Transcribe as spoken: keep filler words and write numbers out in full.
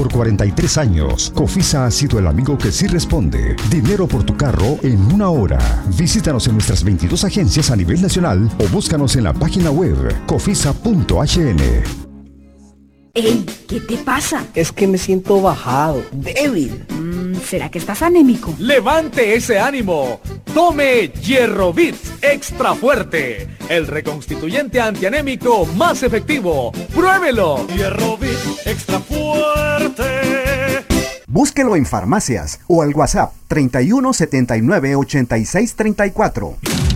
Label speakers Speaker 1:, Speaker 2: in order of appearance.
Speaker 1: Por cuarenta y tres años, Cofisa ha sido el amigo que sí responde. Dinero por tu carro en una hora. Visítanos en nuestras veintidós agencias a nivel nacional o búscanos en la página web cofisa punto h n.
Speaker 2: Ey, ¿qué te pasa?
Speaker 3: Es que me siento bajado, débil.
Speaker 2: Mm, ¿será que estás anémico?
Speaker 4: ¡Levante ese ánimo! Tome Hierrovit Extra Fuerte, el reconstituyente antianémico más efectivo. ¡Pruébelo!
Speaker 5: Hierrovit Extra Fuerte.
Speaker 6: Búsquelo en farmacias o al WhatsApp treinta y uno setenta y nueve ochenta y seis treinta y cuatro.